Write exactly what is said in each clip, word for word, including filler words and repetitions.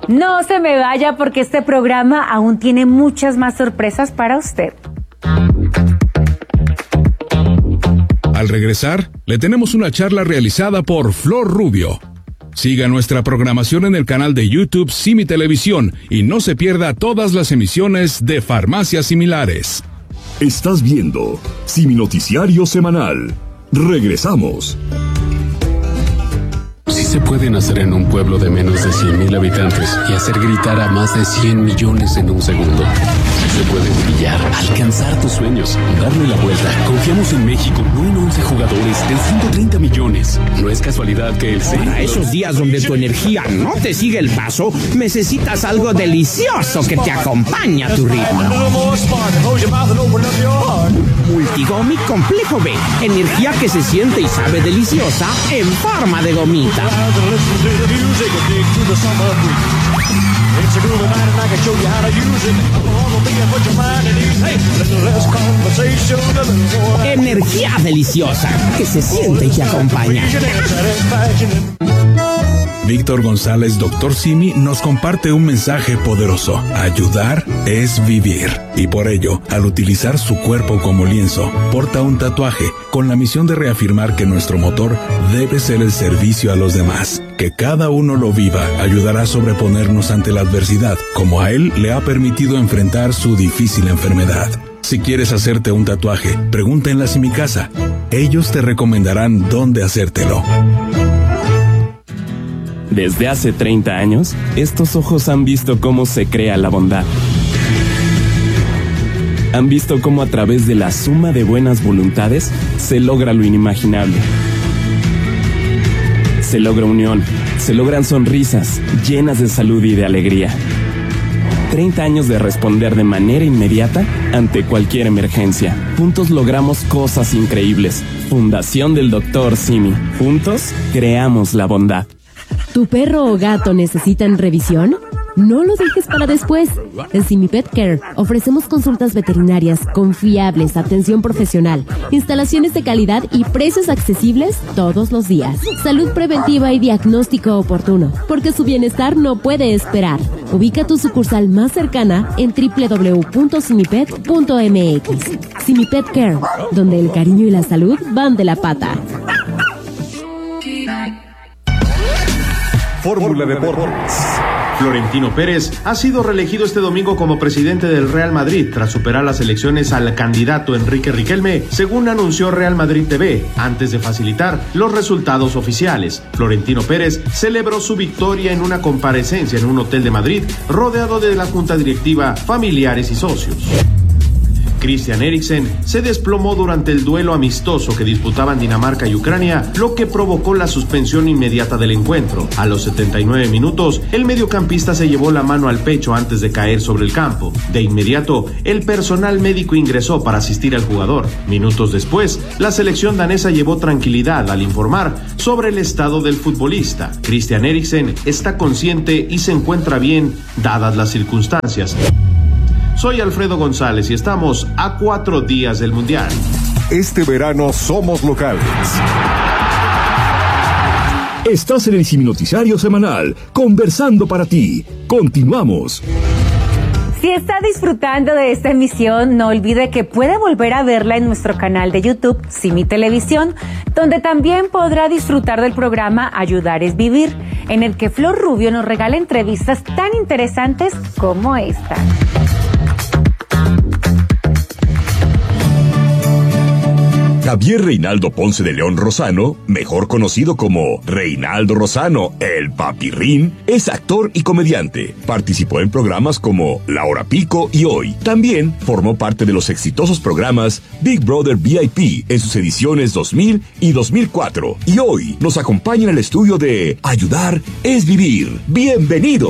No se me vaya porque este programa aún tiene muchas más sorpresas para usted. Al regresar, le tenemos una charla realizada por Flor Rubio. Siga nuestra programación en el canal de YouTube Simi Televisión y no se pierda todas las emisiones de Farmacias Similares. Estás viendo Simi Noticiario Semanal. Regresamos. Sí se puede nacer en un pueblo de menos de cien mil habitantes y hacer gritar a más de cien millones en un segundo. Sí se puede brillar, alcanzar tus sueños, darle la vuelta. Confiamos en México, no en once jugadores, en ciento treinta millones. No es casualidad que el C. Para esos días donde tu energía no te sigue el paso, necesitas algo delicioso que te acompañe a tu ritmo. Multigomi Complejo B. Energía que se siente y sabe deliciosa en forma de gomita. Energía deliciosa que se siente y te acompaña. Víctor González, doctor Simi, nos comparte un mensaje poderoso. Ayudar es vivir. Y por ello, al utilizar su cuerpo como lienzo, porta un tatuaje con la misión de reafirmar que nuestro motor debe ser el servicio a los demás. Que cada uno lo viva ayudará a sobreponernos ante la adversidad, como a él le ha permitido enfrentar su difícil enfermedad. Si quieres hacerte un tatuaje, pregunta en la Simicasa. Ellos te recomendarán dónde hacértelo. Desde hace treinta años, estos ojos han visto cómo se crea la bondad. Han visto cómo a través de la suma de buenas voluntades se logra lo inimaginable. Se logra unión, se logran sonrisas llenas de salud y de alegría. treinta años de responder de manera inmediata ante cualquier emergencia. Juntos logramos cosas increíbles. Fundación del doctor Simi. Juntos creamos la bondad. ¿Tu perro o gato necesitan revisión? No lo dejes para después. En Simi Pet Care ofrecemos consultas veterinarias confiables, atención profesional, instalaciones de calidad y precios accesibles todos los días. Salud preventiva y diagnóstico oportuno, porque su bienestar no puede esperar. Ubica tu sucursal más cercana en doble u doble u doble u punto simipet punto m x. Simi Pet Care, donde el cariño y la salud van de la pata. Fórmula Deportes. Florentino Pérez ha sido reelegido este domingo como presidente del Real Madrid tras superar las elecciones al candidato Enrique Riquelme, según anunció Real Madrid T V, antes de facilitar los resultados oficiales. Florentino Pérez celebró su victoria en una comparecencia en un hotel de Madrid, rodeado de la junta directiva, familiares y socios. Christian Eriksen se desplomó durante el duelo amistoso que disputaban Dinamarca y Ucrania, lo que provocó la suspensión inmediata del encuentro. A los setenta y nueve minutos, el mediocampista se llevó la mano al pecho antes de caer sobre el campo. De inmediato, el personal médico ingresó para asistir al jugador. Minutos después, la selección danesa llevó tranquilidad al informar sobre el estado del futbolista. Christian Eriksen está consciente y se encuentra bien, dadas las circunstancias. Soy Alfredo González y estamos a cuatro días del Mundial. Este verano somos locales. Estás en el Simi Noticiario Semanal, conversando para ti. Continuamos. Si está disfrutando de esta emisión, no olvide que puede volver a verla en nuestro canal de YouTube, Simi Televisión, donde también podrá disfrutar del programa Ayudar es Vivir, en el que Flor Rubio nos regala entrevistas tan interesantes como esta. Javier Reinaldo Ponce de León Rosano, mejor conocido como Reinaldo Rosano, el Papirrín, es actor y comediante. Participó en programas como La Hora Pico y Hoy. También formó parte de los exitosos programas Big Brother V I P en sus ediciones dos mil y dos mil cuatro. Y hoy nos acompaña en el estudio de Ayudar es Vivir. ¡Bienvenidos!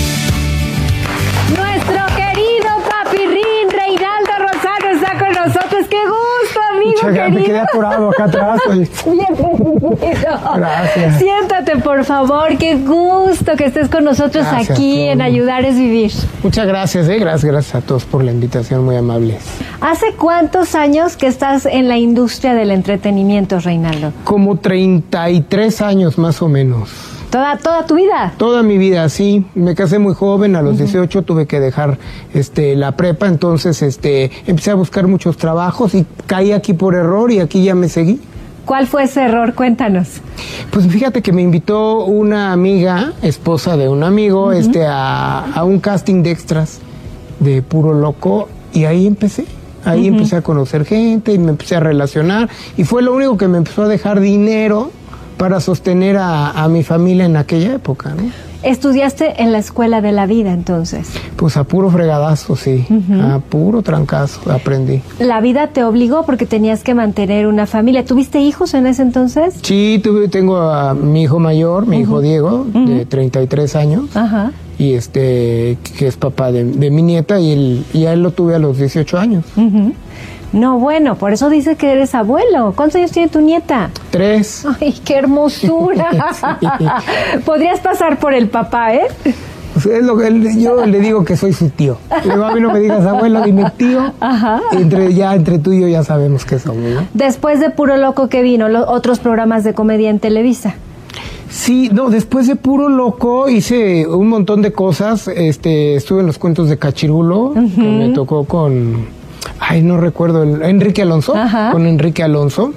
Nuestro querido Papirrín Reinaldo Rosano está con nosotros. ¡Qué gusto, amigo! Muchas gracias, me quedé atorado acá atrás. Bienvenido. Gracias. Siéntate, por favor. Qué gusto que estés con nosotros Gracias, aquí todo. en Ayudar es Vivir. Muchas gracias, eh. gracias, gracias a todos por la invitación, muy amables. ¿Hace cuántos años que estás en la industria del entretenimiento, Reinaldo? Como treinta y tres años más o menos. ¿Toda, toda tu vida? Toda mi vida, sí. Me casé muy joven, a los uh-huh. dieciocho tuve que dejar este, la prepa, entonces este, empecé a buscar muchos trabajos y caí aquí por error y aquí ya me seguí. ¿Cuál fue ese error? Cuéntanos. Pues fíjate que me invitó una amiga, esposa de un amigo, uh-huh. este, a, a un casting de extras de Puro Loco y ahí empecé. Ahí uh-huh. empecé a conocer gente y me empecé a relacionar y fue lo único que me empezó a dejar dinero para sostener a, a mi familia en aquella época, ¿no? ¿Estudiaste en la escuela de la vida entonces? Pues a puro fregadazo, sí, uh-huh. a puro trancazo aprendí. ¿La vida te obligó porque tenías que mantener una familia? ¿Tuviste hijos en ese entonces? Sí, tuve, tengo a mi hijo mayor, mi uh-huh. hijo Diego, uh-huh. de treinta y tres años, uh-huh. y este, que es papá de, de mi nieta, y, él, y a él lo tuve a los dieciocho años. Uh-huh. No, bueno, por eso dice que eres abuelo. ¿Cuántos años tiene tu nieta? Tres. ¡Ay, qué hermosura! Sí. Podrías pasar por el papá, ¿eh? Pues es lo que él, yo le digo que soy su tío. Luego a mí no me digas abuelo, dime tío. Ajá. Entre, ya entre tú y yo ya sabemos qué somos, ¿no? Después de Puro Loco, ¿qué vino? Los otros programas de comedia en Televisa. Sí, no, después de Puro Loco hice un montón de cosas. Este, estuve en los cuentos de Cachirulo, uh-huh. que me tocó con... Ay, no recuerdo, el, Enrique Alonso, Ajá. con Enrique Alonso.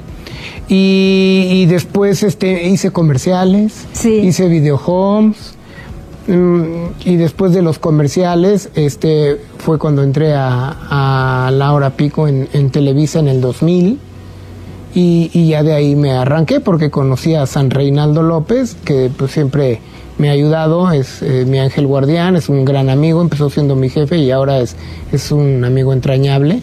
Y, y después este, hice comerciales, sí. hice video homes. Um, y después de los comerciales, este, fue cuando entré a, a La Hora Pico en, en Televisa en el dos mil. Y, y ya de ahí me arranqué porque conocí a San Reinaldo López, que pues siempre me ha ayudado, es eh, mi ángel guardián, es un gran amigo, empezó siendo mi jefe y ahora es, es un amigo entrañable.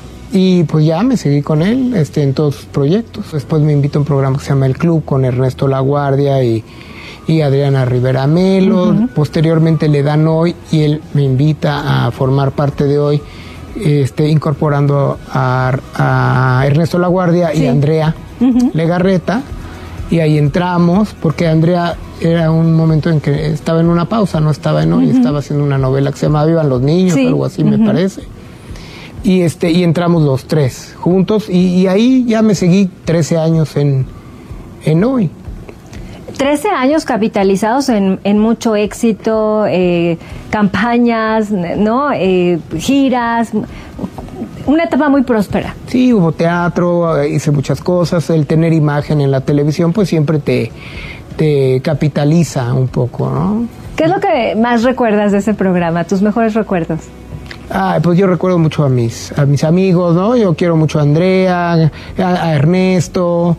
Y pues ya me seguí con él este, en todos sus proyectos. Después me invitó a un programa que se llama El Club con Ernesto Laguardia y, y Adriana Rivera Melo. Uh-huh. Posteriormente le dan Hoy y él me invita a formar parte de Hoy, este, incorporando a, a Ernesto Laguardia sí. y a Andrea uh-huh. Legarreta. Y ahí entramos, porque Andrea era un momento en que estaba en una pausa, no estaba en Hoy, uh-huh. estaba haciendo una novela que se llama Vivan los Niños, sí. algo así uh-huh. me parece. Y este y entramos los tres juntos y, y ahí ya me seguí trece años en, en Hoy. trece años capitalizados en, en mucho éxito, eh, campañas, ¿no? Eh, giras, una etapa muy próspera. Sí, hubo teatro, hice muchas cosas, el tener imagen en la televisión pues siempre te, te capitaliza un poco, ¿no? ¿Qué es lo que más recuerdas de ese programa, tus mejores recuerdos? Ah, pues yo recuerdo mucho a mis, a mis amigos, ¿no? Yo quiero mucho a Andrea, a, a Ernesto,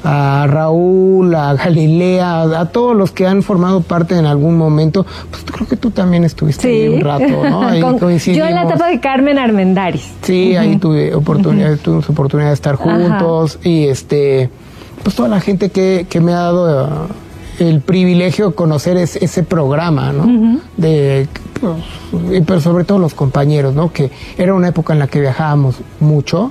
a Raúl, a Galilea, a, a todos los que han formado parte en algún momento. Pues creo que tú también estuviste sí. ahí un rato, ¿no? Ahí Con, yo en la etapa de Carmen Armendáriz. Sí, uh-huh. ahí tuve oportunidad, uh-huh. tuvimos oportunidad de estar juntos. Ajá. Y este, pues toda la gente que, que me ha dado uh, el privilegio de conocer es, ese programa, ¿no? Uh-huh. De, pues, pero sobre todo los compañeros, ¿no? Que era una época en la que viajábamos mucho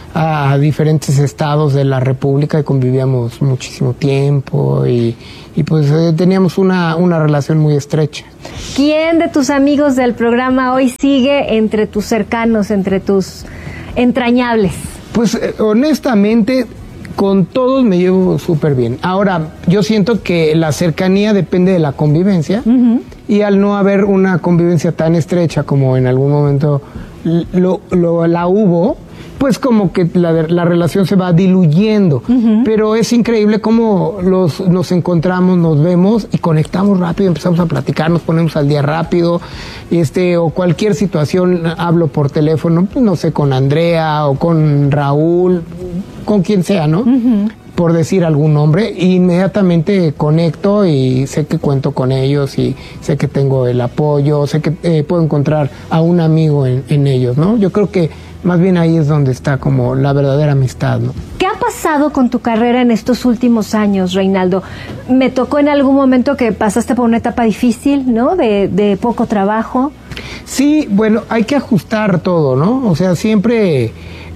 a diferentes estados de la República y convivíamos muchísimo tiempo y, y pues eh, teníamos una, una relación muy estrecha. ¿Quién de tus amigos del programa Hoy sigue entre tus cercanos, entre tus entrañables? Pues eh, honestamente con todos me llevo súper bien. Ahora, yo siento que la cercanía depende de la convivencia uh-huh. y al no haber una convivencia tan estrecha como en algún momento lo, lo, la hubo, pues como que la, la relación se va diluyendo. Uh-huh. Pero es increíble cómo los, nos encontramos, nos vemos y conectamos rápido, empezamos a platicar, nos ponemos al día rápido, este, o cualquier situación, hablo por teléfono, no sé, con Andrea o con Raúl, con quien sea, ¿no? Uh-huh. Por decir algún nombre, inmediatamente conecto y sé que cuento con ellos y sé que tengo el apoyo, sé que eh, puedo encontrar a un amigo en, en ellos, ¿no? Yo creo que más bien ahí es donde está como la verdadera amistad, ¿no? ¿Qué ha pasado con tu carrera en estos últimos años, Reinaldo? Me tocó en algún momento que pasaste por una etapa difícil, ¿no? De, de poco trabajo. Sí, bueno, hay que ajustar todo, ¿no? O sea, siempre,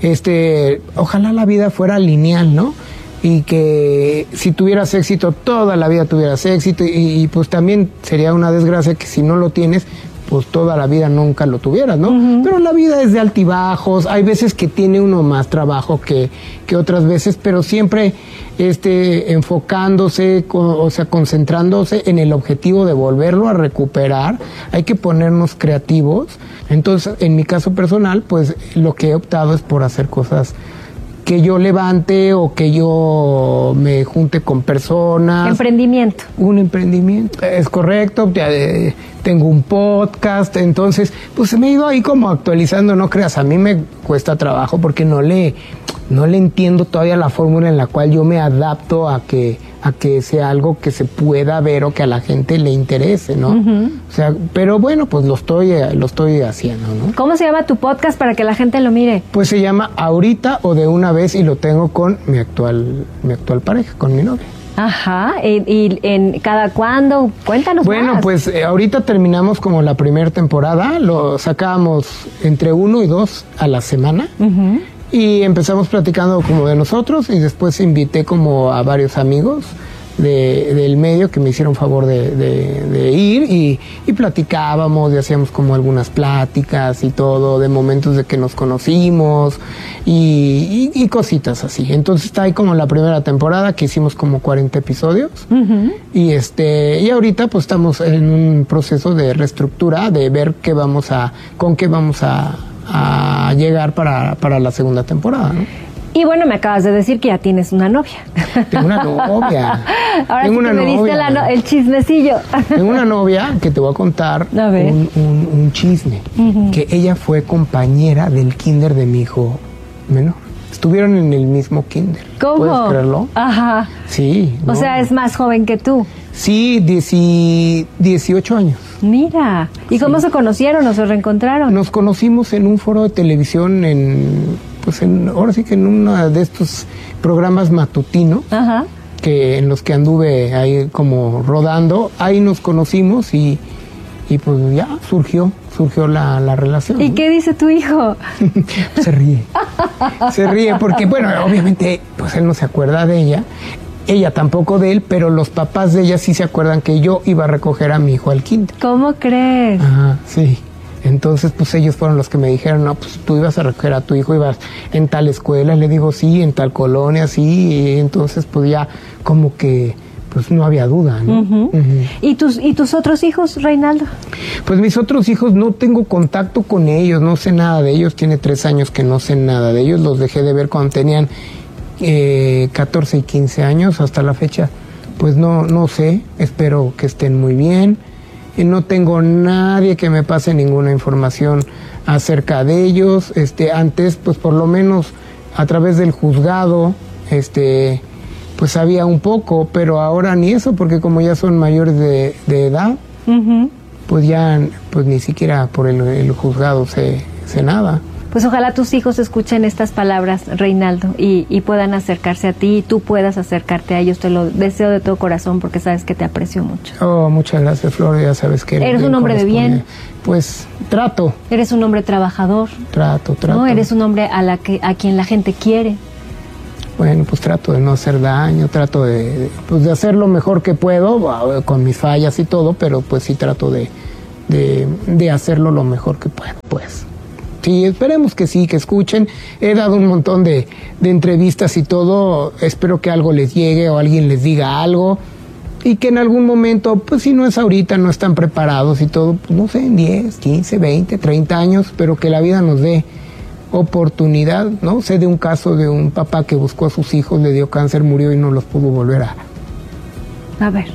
este, ojalá la vida fuera lineal, ¿no? Y que si tuvieras éxito, toda la vida tuvieras éxito y, y pues también sería una desgracia que si no lo tienes, pues toda la vida nunca lo tuvieras, ¿no? Ujú. Pero la vida es de altibajos, hay veces que tiene uno más trabajo que, que otras veces, pero siempre este, enfocándose, co- o sea, concentrándose en el objetivo de volverlo a recuperar. Hay que ponernos creativos. Entonces, en mi caso personal, pues lo que he optado es por hacer cosas que yo levante o que yo me junte con personas. Emprendimiento. Un emprendimiento, es correcto. Ya, eh, tengo un podcast, entonces, pues me he ido ahí como actualizando, no creas, a mí me cuesta trabajo porque no le, no le entiendo todavía la fórmula en la cual yo me adapto a que, a que sea algo que se pueda ver o que a la gente le interese, ¿no? Ujú. O sea, pero bueno, pues lo estoy, eh, lo estoy haciendo, ¿no? ¿Cómo se llama tu podcast para que la gente lo mire? Pues se llama Ahorita o de una vez y lo tengo con mi actual, mi actual pareja, con mi novia. Ajá. ¿Y, y en cada cuándo? Cuéntanos Bueno, más. pues eh, ahorita terminamos como la primera temporada, lo sacábamos entre uno y dos a la semana. Ujú. Y empezamos platicando como de nosotros y después invité como a varios amigos de, del medio que me hicieron favor de, de- de ir y, y platicábamos y hacíamos como algunas pláticas y todo, de momentos de que nos conocimos y, y- y cositas así. Entonces está ahí como la primera temporada que hicimos como cuarenta episodios. Ujú. Y este y ahorita pues estamos en un proceso de reestructura, de ver qué vamos a, con qué vamos a, a llegar para, para la segunda temporada, ¿no? Y bueno, me acabas de decir que ya tienes una novia. Tengo una novia. Ahora Tengo sí que una me diste novia. la no- el chismecillo. Tengo una novia que te voy a contar A ver. un, un- un chisme. Ujú. Que ella fue compañera del kinder de mi hijo menor. Estuvieron en el mismo kinder. ¿Cómo? ¿Puedes creerlo? Ajá. Sí. O no. sea, es más joven que tú. Sí, dieci- dieciocho años. Mira. ¿Y cómo se conocieron o se reencontraron? Nos conocimos en un foro de televisión en, pues en, ahora sí que en uno de estos programas matutinos Ajá. que en los que anduve ahí como rodando, ahí nos conocimos y, y pues ya surgió, surgió la, la relación. ¿Y ¿no? qué dice tu hijo? Se ríe, se ríe porque bueno, obviamente pues él no se acuerda de ella, ella tampoco de él, pero los papás de ella sí se acuerdan que yo iba a recoger a mi hijo al kinder. ¿Cómo crees? Ajá, sí. Entonces, pues ellos fueron los que me dijeron, no, pues tú ibas a recoger a tu hijo, ibas en tal escuela. Le digo, sí, en tal colonia, sí. Y entonces, pues ya como que, pues no había duda, ¿no? Ujú. Ujú. ¿Y tus, ¿Y tus otros hijos, Reinaldo? Pues mis otros hijos no tengo contacto con ellos, no sé nada de ellos. Tiene tres años que no sé nada de ellos. Los dejé de ver cuando tenían eh, catorce y quince años hasta la fecha. Pues no, no sé, espero que estén muy bien. Y no tengo nadie que me pase ninguna información acerca de ellos. Este, antes, pues por lo menos a través del juzgado, este, pues había un poco, pero ahora ni eso, porque como ya son mayores de, de edad, Ujú. pues ya, pues ni siquiera por el, el juzgado sé, sé nada. Pues ojalá tus hijos escuchen estas palabras, Reinaldo, y, y puedan acercarse a ti y tú puedas acercarte a ellos. Te lo deseo de todo corazón porque sabes que te aprecio mucho. Oh, muchas gracias, Flor, ya sabes que Eres un hombre de bien. Pues trato, Eres un hombre trabajador, trato, trato. ¿no? Eres un hombre a, la que, a quien la gente quiere. Bueno, pues trato de no hacer daño, trato de, de, pues de hacer lo mejor que puedo, con mis fallas y todo, pero pues sí trato de, de, de hacerlo lo mejor que puedo, pues. Sí, esperemos que sí, que escuchen. He dado un montón de, de entrevistas y todo, espero que algo les llegue o alguien les diga algo y que en algún momento, pues si no es ahorita, no están preparados y todo, pues no sé, en diez, quince, veinte, treinta años, pero que la vida nos dé oportunidad, ¿no? Sé de un caso de un papá que buscó a sus hijos, le dio cáncer, murió y no los pudo volver a... A ver.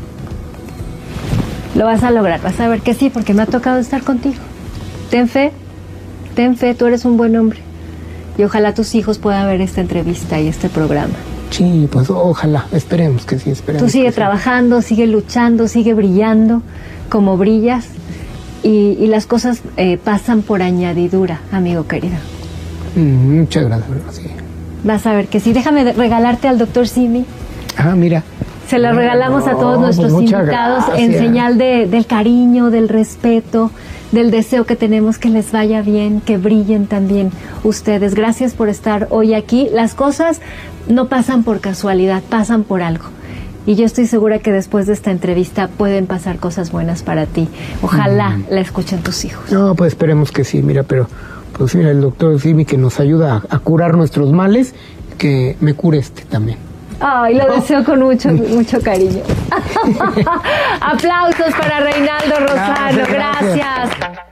Lo vas a lograr, vas a ver que sí, porque me ha tocado estar contigo. Ten fe, ten fe, tú eres un buen hombre. Y ojalá tus hijos puedan ver esta entrevista y este programa. Sí, pues ojalá, esperemos que sí, esperemos. Tú sigue que sí. trabajando, sigue luchando, sigue brillando como brillas. Y, y las cosas eh, pasan por añadidura, amigo querido. Mm, muchas gracias, sí. Vas a ver que sí. Déjame de- regalarte al doctor Simi. Ah, mira. Se lo regalamos a todos No, nuestros pues muchas invitados en gracias. señal de, del cariño, del respeto, del deseo que tenemos que les vaya bien, que brillen también ustedes. Gracias por estar hoy aquí. Las cosas no pasan por casualidad, pasan por algo. Y yo estoy segura que después de esta entrevista pueden pasar cosas buenas para ti. Ojalá mm. la escuchen tus hijos. No, pues esperemos que sí, mira, pero pues mira, el doctor Simi que nos ayuda a, a curar nuestros males, que me cure este también. Ay, lo deseo con mucho, mucho cariño. Aplausos para Reinaldo Rosano, gracias.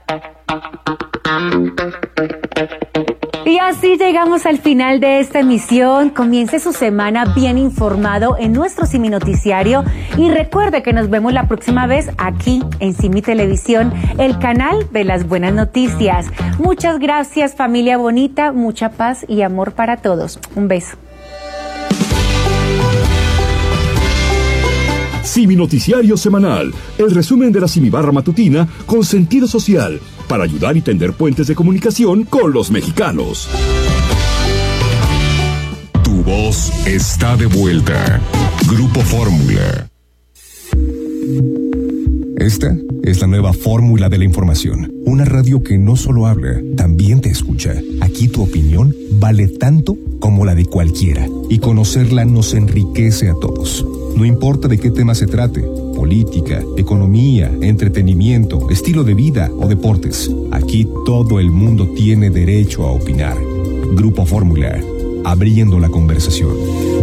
Y así llegamos al final de esta emisión. Comience su semana bien informado en nuestro Simi Noticiario y recuerde que nos vemos la próxima vez aquí en Simi Televisión, el canal de las buenas noticias. Muchas gracias, familia bonita, mucha paz y amor para todos. Un beso. Simi Noticiario Semanal, el resumen de la Simi Barra Matutina con sentido social, para ayudar y tender puentes de comunicación con los mexicanos. Tu voz está de vuelta. Grupo Fórmula. Esta es la nueva fórmula de la información. Una radio que no solo habla, también te escucha. Aquí tu opinión vale tanto como la de cualquiera. Y conocerla nos enriquece a todos. No importa de qué tema se trate, política, economía, entretenimiento, estilo de vida o deportes. Aquí todo el mundo tiene derecho a opinar. Grupo Fórmula, abriendo la conversación.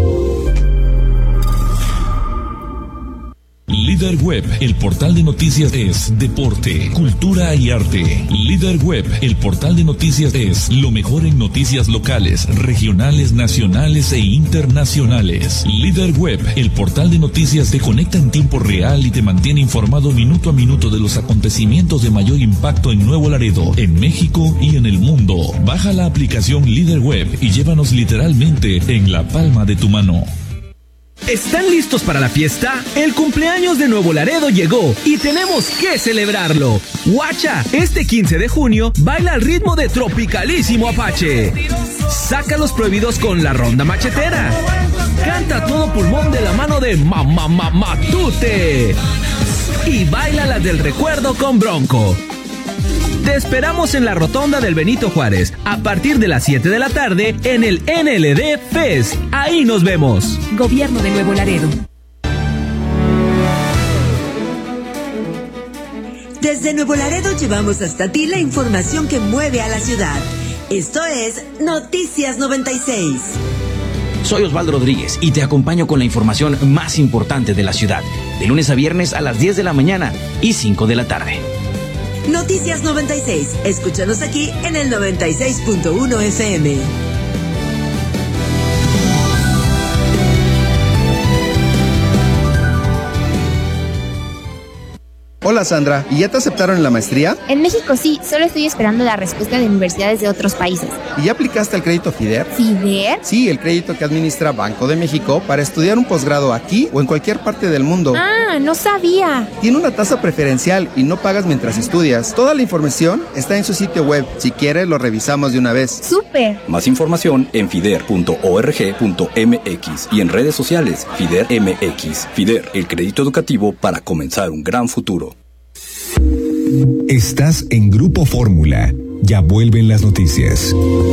Líder Web, el portal de noticias es deporte, cultura y arte. Líder Web, el portal de noticias es lo mejor en noticias locales, regionales, nacionales e internacionales. Líder Web, el portal de noticias te conecta en tiempo real y te mantiene informado minuto a minuto de los acontecimientos de mayor impacto en Nuevo Laredo, en México y en el mundo. Baja la aplicación Líder Web y llévanos literalmente en la palma de tu mano. ¿Están listos para la fiesta? El cumpleaños de Nuevo Laredo llegó y tenemos que celebrarlo. Guacha, este quince de junio baila al ritmo de Tropicalísimo Apache. Saca los prohibidos con la ronda machetera. Canta a todo pulmón de la mano de Mamá Matute. Y baila las del recuerdo con Bronco. Te esperamos en la rotonda del Benito Juárez a partir de las siete de la tarde en el N L D Fest. Ahí nos vemos. Gobierno de Nuevo Laredo. Desde Nuevo Laredo llevamos hasta ti la información que mueve a la ciudad. Esto es Noticias noventa y seis. Soy Osvaldo Rodríguez y te acompaño con la información más importante de la ciudad, de lunes a viernes a las diez de la mañana y cinco de la tarde. Noticias noventa y seis. Escúchanos aquí en el noventa y seis punto uno F M. Hola Sandra, ¿y ya te aceptaron en la maestría? En México sí, solo estoy esperando la respuesta de universidades de otros países. ¿Y ya aplicaste al crédito FIDER? ¿FIDER? Sí, el crédito que administra Banco de México para estudiar un posgrado aquí o en cualquier parte del mundo. Ah, no sabía. Tiene una tasa preferencial y no pagas mientras estudias. Toda la información está en su sitio web. Si quieres, lo revisamos de una vez. ¡Súper! Más información en fider punto org punto m x y en redes sociales FIDER M X. FIDER, el crédito educativo para comenzar un gran futuro. Estás en Grupo Fórmula. Ya vuelven las noticias.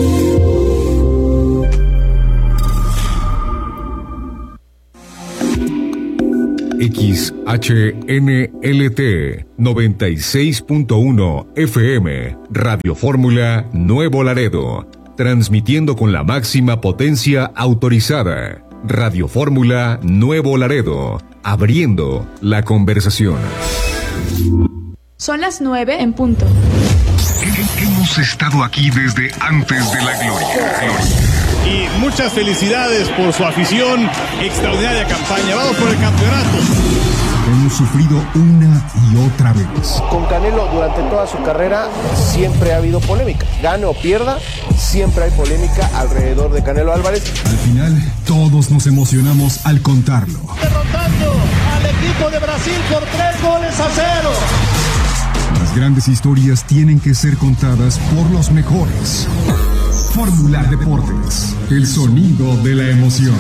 X H N L T noventa y seis punto uno F M Radio Fórmula Nuevo Laredo, transmitiendo con la máxima potencia autorizada. Radio Fórmula Nuevo Laredo, abriendo la conversación. Son las nueve en punto. Hemos estado aquí desde antes de la gloria. Y muchas felicidades por su afición, extraordinaria campaña. Vamos por el campeonato. Hemos sufrido una y otra vez. Con Canelo durante toda su carrera siempre ha habido polémica. Gane o pierda, siempre hay polémica alrededor de Canelo Álvarez. Al final, todos nos emocionamos al contarlo. Derrotando al equipo de Brasil por tres goles a cero. Las grandes historias tienen que ser contadas por los mejores. Fórmula Deportes, el sonido de la emoción.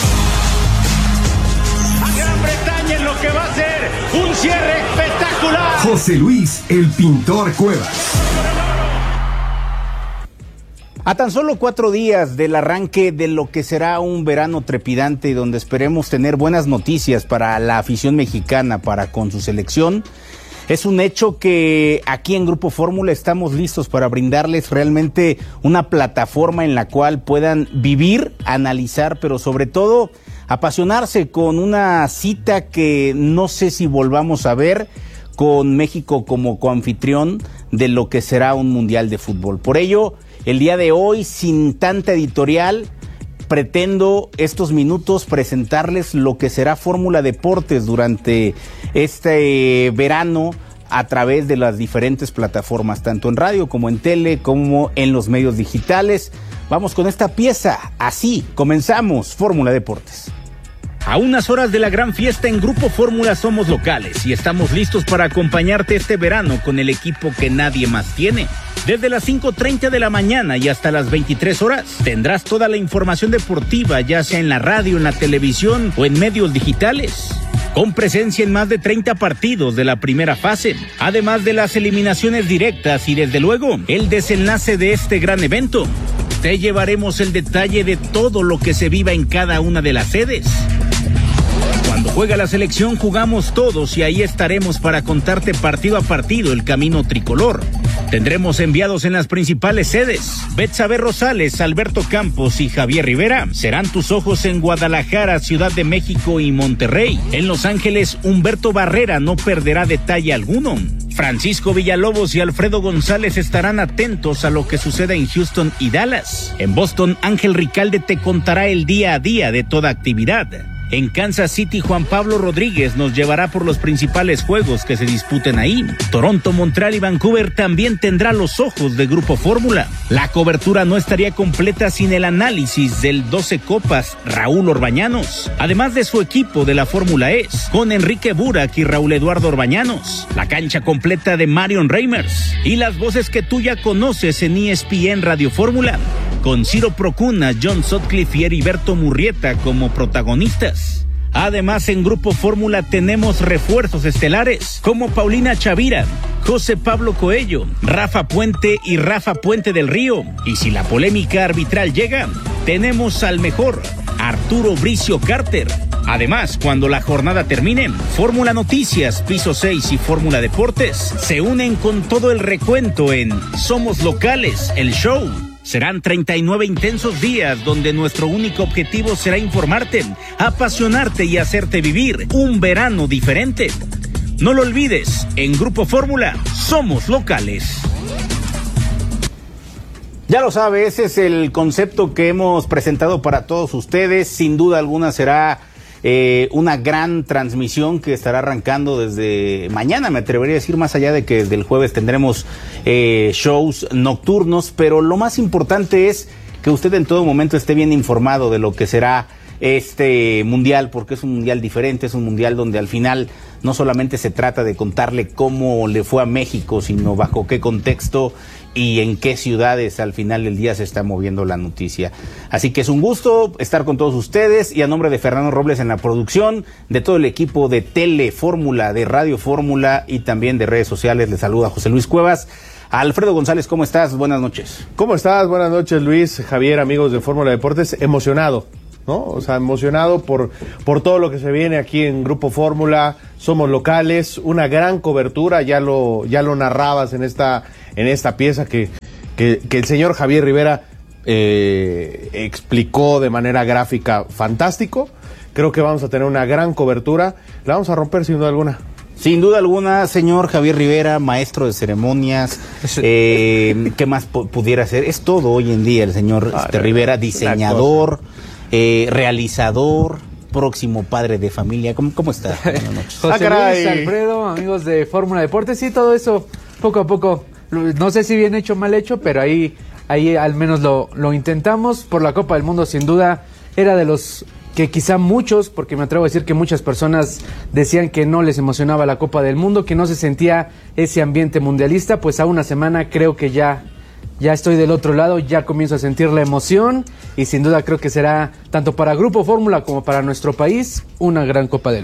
A Gran Bretaña en lo que va a ser un cierre espectacular. José Luis, el pintor Cuevas. A tan solo cuatro días del arranque de lo que será un verano trepidante y donde esperemos tener buenas noticias para la afición mexicana para con su selección, es un hecho que aquí en Grupo Fórmula estamos listos para brindarles realmente una plataforma en la cual puedan vivir, analizar, pero sobre todo apasionarse con una cita que no sé si volvamos a ver, con México como coanfitrión de lo que será un mundial de fútbol. Por ello, el día de hoy, sin tanta editorial, pretendo estos minutos presentarles lo que será Fórmula Deportes durante este verano a través de las diferentes plataformas, tanto en radio como en tele, como en los medios digitales. Vamos con esta pieza, así comenzamos Fórmula Deportes. A unas horas de la gran fiesta en Grupo Fórmula somos locales y estamos listos para acompañarte este verano con el equipo que nadie más tiene. Desde las cinco treinta de la mañana y hasta las veintitrés horas tendrás toda la información deportiva, ya sea en la radio, en la televisión o en medios digitales. Con presencia en más de treinta partidos de la primera fase, además de las eliminaciones directas y desde luego el desenlace de este gran evento. Te llevaremos el detalle de todo lo que se viva en cada una de las sedes. Cuando juega la selección jugamos todos y ahí estaremos para contarte partido a partido el camino tricolor. Tendremos enviados en las principales sedes. Betsabe Rosales, Alberto Campos y Javier Rivera serán tus ojos en Guadalajara, Ciudad de México y Monterrey. En Los Ángeles, Humberto Barrera no perderá detalle alguno. Francisco Villalobos y Alfredo González estarán atentos a lo que suceda en Houston y Dallas. En Boston, Ángel Ricalde te contará el día a día de toda actividad. En Kansas City, Juan Pablo Rodríguez nos llevará por los principales juegos que se disputen ahí. Toronto, Montreal y Vancouver también tendrá los ojos de Grupo Fórmula. La cobertura no estaría completa sin el análisis del doce Copas Raúl Orbañanos, además de su equipo de la Fórmula E, con Enrique Burak y Raúl Eduardo Orbañanos, la cancha completa de Marion Reimers y las voces que tú ya conoces en E S P N Radio Fórmula, con Ciro Procuna, John Sutcliffe y Heriberto Murrieta como protagonistas. Además, en Grupo Fórmula tenemos refuerzos estelares como Paulina Chavira, José Pablo Coello, Rafa Puente y Rafa Puente del Río. Y si la polémica arbitral llega, tenemos al mejor, Arturo Bricio Carter. Además, cuando la jornada termine, Fórmula Noticias, Piso seis y Fórmula Deportes se unen con todo el recuento en Somos Locales, el show. Serán treinta y nueve intensos días donde nuestro único objetivo será informarte, apasionarte y hacerte vivir un verano diferente. No lo olvides, en Grupo Fórmula somos locales. Ya lo sabe, ese es el concepto que hemos presentado para todos ustedes. Sin duda alguna será eh, una gran transmisión que estará arrancando desde mañana, me atrevería a decir, más allá de que desde el jueves tendremos eh, shows nocturnos, pero lo más importante es que usted en todo momento esté bien informado de lo que será este mundial, porque es un mundial diferente, es un mundial donde al final no solamente se trata de contarle cómo le fue a México, sino bajo qué contexto y en qué ciudades al final del día se está moviendo la noticia. Así que es un gusto estar con todos ustedes y a nombre de Fernando Robles en la producción, de todo el equipo de Tele Fórmula, de Radio Fórmula y también de redes sociales, les saluda José Luis Cuevas. Alfredo González, ¿cómo estás? Buenas noches. ¿Cómo estás? Buenas noches, Luis, Javier, amigos de Fórmula Deportes. Emocionado, ¿no? O sea, emocionado por, por todo lo que se viene aquí en Grupo Fórmula. Somos locales, una gran cobertura, ya lo, ya lo narrabas en esta, en esta pieza que, que, que el señor Javier Rivera eh, explicó de manera gráfica fantástico. Creo que vamos a tener una gran cobertura, la vamos a romper sin duda alguna. Sin duda alguna, señor Javier Rivera, maestro de ceremonias, eh, ¿qué más pudiera ser? Es todo hoy en día el señor ah, este, Rivera, diseñador, eh, realizador, próximo padre de familia. ¿Cómo, cómo está? Buenas noches. José ah, Luis, Alfredo, amigos de Fórmula Deportes, sí, todo eso, poco a poco, no sé si bien hecho o mal hecho, pero ahí, ahí al menos lo, lo intentamos. Por la Copa del Mundo, sin duda, era de los que quizá muchos, porque me atrevo a decir que muchas personas decían que no les emocionaba la Copa del Mundo, que no se sentía ese ambiente mundialista. Pues a una semana creo que ya, ya estoy del otro lado, ya comienzo a sentir la emoción y sin duda creo que será tanto para Grupo Fórmula como para nuestro país una gran Copa del Mundo.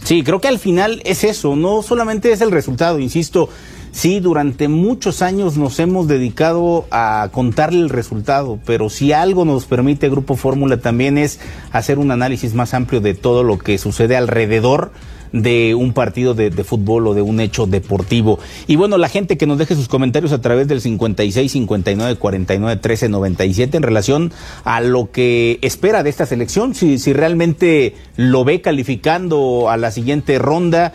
Sí, creo que al final es eso, no solamente es el resultado, insisto, sí, durante muchos años nos hemos dedicado a contarle el resultado, pero si algo nos permite Grupo Fórmula también es hacer un análisis más amplio de todo lo que sucede alrededor de un partido de, de fútbol o de un hecho deportivo. Y bueno, la gente que nos deje sus comentarios a través del cincuenta y seis, cincuenta y nueve, cuarenta y nueve, trece, noventa y siete en relación a lo que espera de esta selección, si, si realmente lo ve calificando a la siguiente ronda,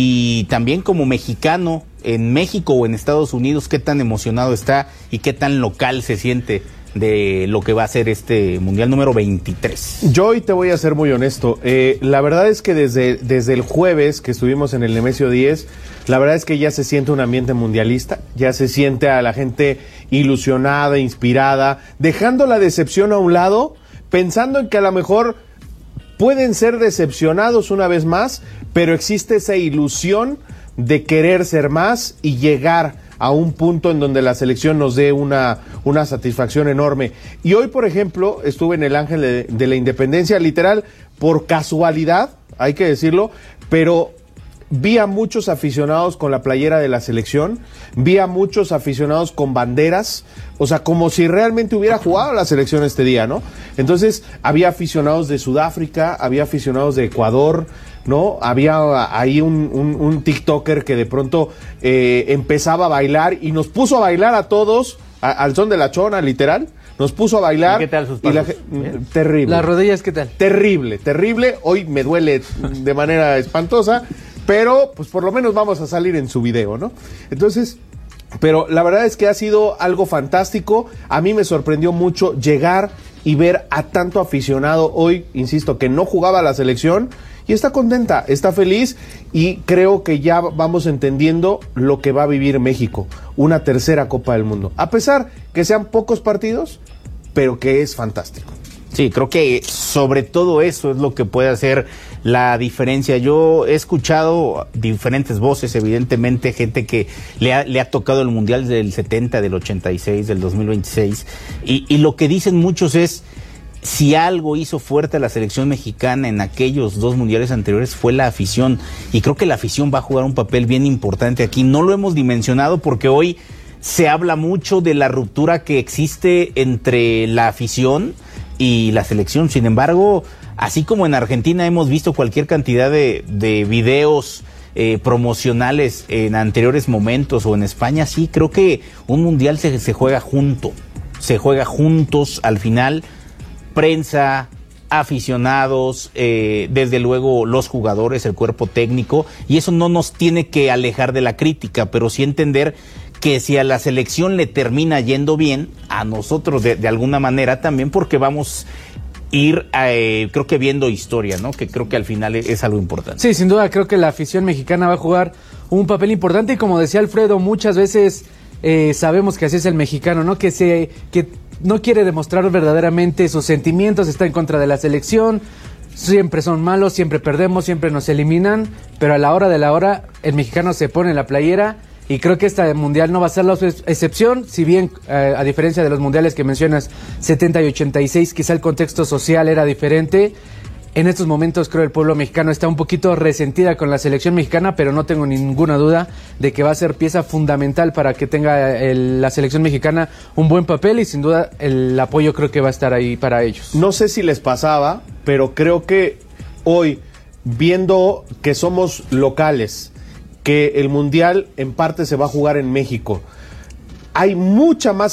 y también como mexicano en México o en Estados Unidos, qué tan emocionado está y qué tan local se siente de lo que va a ser este Mundial número veintitrés. Yo hoy te voy a ser muy honesto. Eh, la verdad es que desde, desde el jueves que estuvimos en el Nemesio diez, la verdad es que ya se siente un ambiente mundialista, ya se siente a la gente ilusionada, inspirada, dejando la decepción a un lado, pensando en que a lo mejor pueden ser decepcionados una vez más, pero existe esa ilusión de querer ser más y llegar a un punto en donde la selección nos dé una, una satisfacción enorme. Y hoy, por ejemplo, estuve en el Ángel de, de la Independencia, literal, por casualidad, hay que decirlo, pero vi a muchos aficionados con la playera de la selección, vi a muchos aficionados con banderas, o sea, como si realmente hubiera jugado la selección este día, ¿no? Entonces, había aficionados de Sudáfrica, había aficionados de Ecuador, ¿no? Había ahí un, un, un TikToker que de pronto eh, empezaba a bailar y nos puso a bailar a todos, a, al son de la chona, literal. Nos puso a bailar. ¿Y qué tal sus y la, terrible. ¿Las rodillas qué tal? Terrible, terrible. Hoy me duele de manera espantosa, pero pues por lo menos vamos a salir en su video, ¿no? Entonces, pero la verdad es que ha sido algo fantástico. A mí me sorprendió mucho llegar y ver a tanto aficionado hoy, insisto, que no jugaba la selección y está contenta, está feliz, y creo que ya vamos entendiendo lo que va a vivir México, una tercera Copa del Mundo, a pesar que sean pocos partidos, pero que es fantástico. Sí, creo que sobre todo eso es lo que puede hacer la diferencia. Yo he escuchado diferentes voces, evidentemente, gente que le ha, le ha tocado el Mundial del setenta, del ochenta y seis, del dos mil veintiséis, y, y lo que dicen muchos es, si algo hizo fuerte a la selección mexicana en aquellos dos mundiales anteriores fue la afición, y creo que la afición va a jugar un papel bien importante aquí. No lo hemos dimensionado porque hoy se habla mucho de la ruptura que existe entre la afición y la selección. Sin embargo, así como en Argentina hemos visto cualquier cantidad de, de videos eh, promocionales en anteriores momentos, o en España, sí, creo que un mundial se, se juega junto, se juega juntos al final. Prensa, aficionados, eh, desde luego los jugadores, el cuerpo técnico, y eso no nos tiene que alejar de la crítica, pero sí entender que si a la selección le termina yendo bien, a nosotros de, de alguna manera también, porque vamos a ir, eh, creo que viendo historia, ¿no? Que creo que al final es, es algo importante. Sí, sin duda, creo que la afición mexicana va a jugar un papel importante, y como decía Alfredo, muchas veces eh, sabemos que así es el mexicano, ¿no? Que se... que no quiere demostrar verdaderamente sus sentimientos, está en contra de la selección, siempre son malos, siempre perdemos, siempre nos eliminan, pero a la hora de la hora el mexicano se pone la playera, y creo que esta mundial no va a ser la excepción, si bien eh, a diferencia de los mundiales que mencionas, setenta y ochenta y seis, quizá el contexto social era diferente. En estos momentos creo el pueblo mexicano está un poquito resentida con la selección mexicana, pero no tengo ninguna duda de que va a ser pieza fundamental para que tenga el, la selección mexicana un buen papel, y sin duda el apoyo creo que va a estar ahí para ellos. No sé si les pasaba, pero creo que hoy, viendo que somos locales, que el Mundial en parte se va a jugar en México, hay mucha más